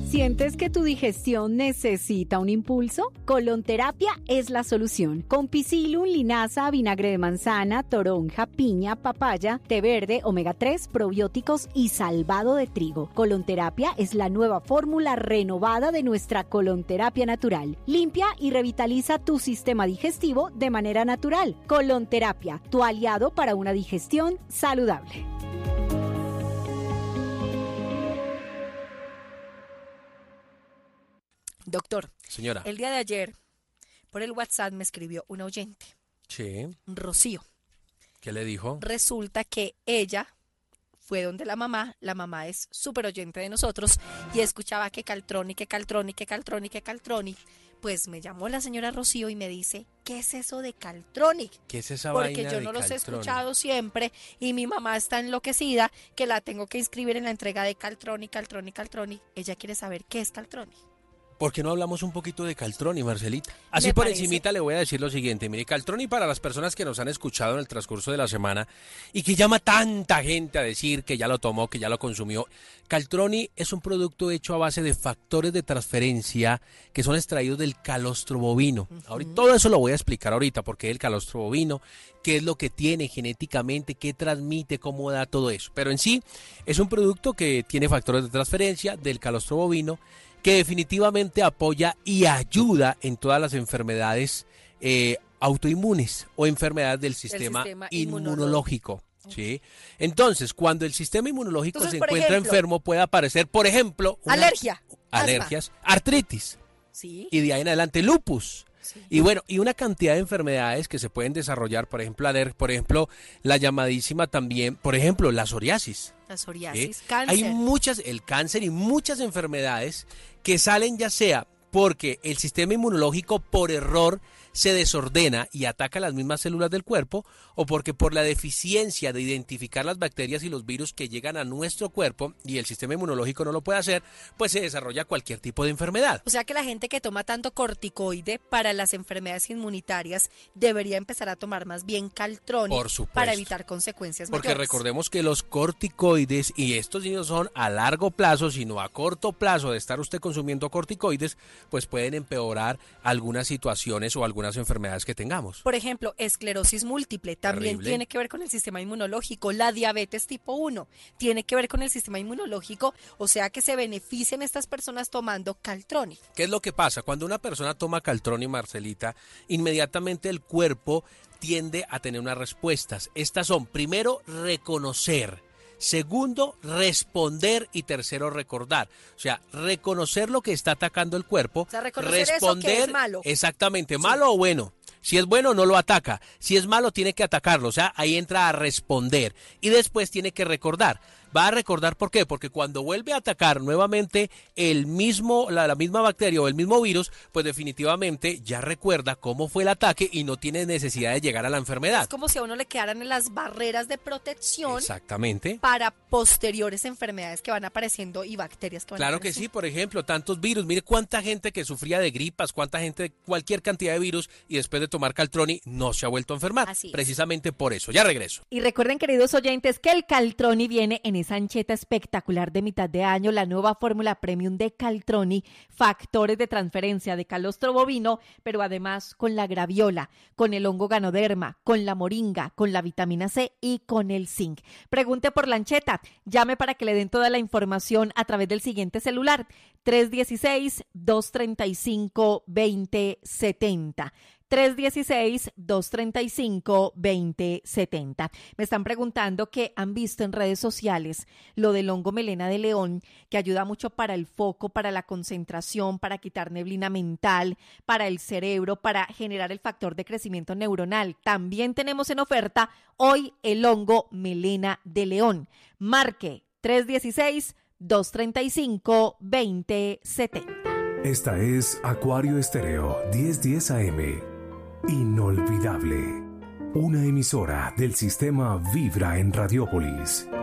¿Sientes que tu digestión necesita un impulso? Colonterapia es la solución. Con Psyllium, linaza, vinagre de manzana, toronja, piña, papaya, té verde, omega 3, probióticos y salvado de trigo. Colonterapia es la nueva fórmula renovada de nuestra colonterapia natural. Limpia y revitaliza tu sistema digestivo de manera natural. Colonterapia, tu aliado para una digestión saludable. Doctor, señora, el día de ayer por el WhatsApp me escribió una oyente, sí, Rocío. ¿qué le dijo? Resulta que ella fue donde la mamá es súper oyente de nosotros y escuchaba que Caltroni. Pues me llamó la señora Rocío y me dice, ¿qué es eso de Caltroni? ¿Qué es esa Porque vaina yo de no los he Caltroni? escuchado siempre y mi mamá está enloquecida que la tengo que inscribir en la entrega de Caltroni. Ella quiere saber qué es Caltroni. ¿Por qué no hablamos un poquito de Caltroni, Marcelita? Así Me por parece. encimita le voy a decir lo siguiente. Mire, Caltroni, para las personas que nos han escuchado en el transcurso de la semana y que llama tanta gente a decir que ya lo tomó, que ya lo consumió, Caltroni es un producto hecho a base de factores de transferencia que son extraídos del calostro bovino. Ahorita, todo eso lo voy a explicar ahorita, porque el calostro bovino, qué es lo que tiene genéticamente, qué transmite, cómo da todo eso. Pero en sí, es un producto que tiene factores de transferencia del calostro bovino, que definitivamente apoya y ayuda en todas las enfermedades autoinmunes o enfermedades del sistema inmunológico. ¿Sí? Entonces, cuando el sistema inmunológico se encuentra enfermo, puede aparecer, por ejemplo, alergias, artritis, ¿sí? Y de ahí en adelante lupus. Sí. Y bueno, y una cantidad de enfermedades que se pueden desarrollar, por ejemplo, la llamadísima también, por ejemplo, la psoriasis. La psoriasis, cáncer. Hay el cáncer y muchas enfermedades que salen ya sea porque el sistema inmunológico por error se desordena y ataca las mismas células del cuerpo, o porque por la deficiencia de identificar las bacterias y los virus que llegan a nuestro cuerpo y el sistema inmunológico no lo puede hacer, pues se desarrolla cualquier tipo de enfermedad. O sea que la gente que toma tanto corticoide para las enfermedades inmunitarias debería empezar a tomar más bien Caltroni para evitar consecuencias mayores. Porque recordemos que los corticoides, y estos no son a largo plazo, sino a corto plazo de estar usted consumiendo corticoides, pues pueden empeorar algunas situaciones o algunas enfermedades que tengamos. Por ejemplo, esclerosis múltiple también tiene que ver con el sistema inmunológico. La diabetes tipo 1 tiene que ver con el sistema inmunológico, o sea que se benefician estas personas tomando Caltroni. ¿Qué es lo que pasa? Cuando una persona toma Caltroni, Marcelita, inmediatamente el cuerpo tiende a tener unas respuestas. Estas son, primero, reconocer. Segundo, responder, y tercero, recordar. O sea, reconocer lo que está atacando el cuerpo, o sea, responder eso que es malo. Exactamente, sí. Malo o bueno. Si es bueno, no lo ataca. Si es malo, tiene que atacarlo. O sea, ahí entra a responder. Y después tiene que recordar. Va a recordar, ¿por qué? Porque cuando vuelve a atacar nuevamente la misma bacteria o el mismo virus, pues definitivamente ya recuerda cómo fue el ataque y no tiene necesidad de llegar a la enfermedad. Es como si a uno le quedaran las barreras de protección. Exactamente. Para posteriores enfermedades que van apareciendo y bacterias que van Claro apareciendo. Que sí, por ejemplo, tantos virus. Mire cuánta gente que sufría de gripas, cuánta gente, cualquier cantidad de virus, y después de tomar Caltroni no se ha vuelto a enfermar. Así precisamente por eso. Ya regreso. Y recuerden, queridos oyentes, que el Caltroni viene en esa ancheta espectacular de mitad de año, la nueva fórmula premium de Caltroni, factores de transferencia de calostro bovino, pero además con la graviola, con el hongo ganoderma, con la moringa, con la vitamina C y con el zinc. Pregunte por la ancheta, llame para que le den toda la información a través del siguiente celular, 316-235-2070. 316-235-2070. Me están preguntando que han visto en redes sociales lo del hongo melena de león, que ayuda mucho para el foco, para la concentración, para quitar neblina mental, para el cerebro, para generar el factor de crecimiento neuronal. También tenemos en oferta hoy el hongo melena de león. Marque 316-235-2070. Esta es Acuario Estéreo 1010 AM. Inolvidable. Una emisora del sistema Vibra en Radiópolis.